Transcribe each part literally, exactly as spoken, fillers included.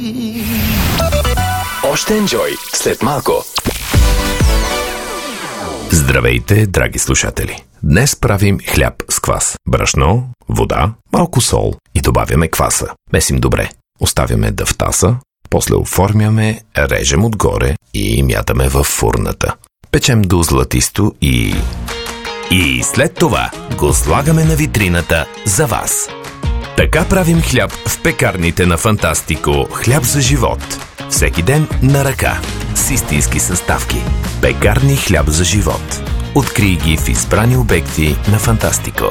Още енджой след малко. Здравейте, драги слушатели! Днес правим хляб с квас. Брашно, вода, малко сол и добавяме кваса. Месим добре. Оставяме да втаса, после оформяме, режем отгоре и мятаме във фурната. Печем до златисто и... И след това го слагаме на витрината за вас. Така правим хляб в пекарните на Фантастико. Хляб за живот. Всеки ден на ръка. С истински съставки. Пекарни хляб за живот. Открий ги в избрани обекти на Фантастико.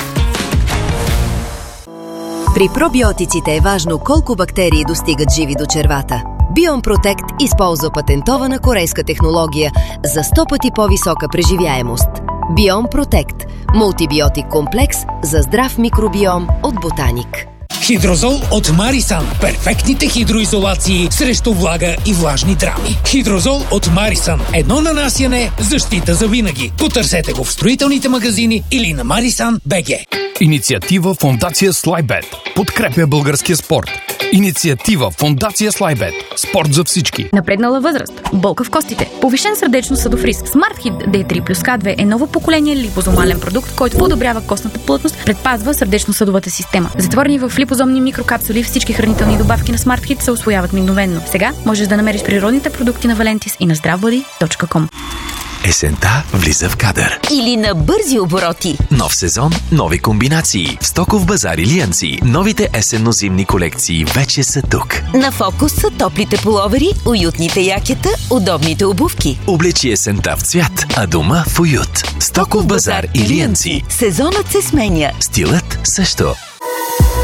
При пробиотиците е важно колко бактерии достигат живи до червата. Биом Протект използва патентована корейска технология за сто пъти по-висока преживяемост. Биом Протект – мултибиотик комплекс за здрав микробиом от Ботаник. Хидрозол от Марисан. Перфектните хидроизолации срещу влага и влажни драми. Хидрозол от Марисан. Едно нанасяне, защита за винаги. Потърсете го в строителните магазини или на Марисан точка би джи. Инициатива Фондация Слайбет подкрепя българския спорт. Инициатива Фондация Слайбет. Спорт за всички. Напреднала възраст, болка в костите, повишен сърдечно-съдов риск. SmartHit ди три плюс К две е ново поколение липозомален продукт, който подобрява костната плътност, предпазва сърдечно-съдовата система. Затворени в липозомни микрокапсули, всички хранителни добавки на SmartHit се усвояват мигновенно. Сега можеш да намериш природните продукти на Валентис и на здравбъди точка ком. Есента влиза в кадър. Или на бързи обороти. Нов сезон, нови комбинации. В Стоков базар и Лианци. Новите есенно-зимни колекции вече са тук. На фокус са топлите пуловери, уютните якета, удобните обувки. Облечи есента в цвят, а дома в уют. Стоков базар и Лианци. Сезонът се сменя. Стилът също.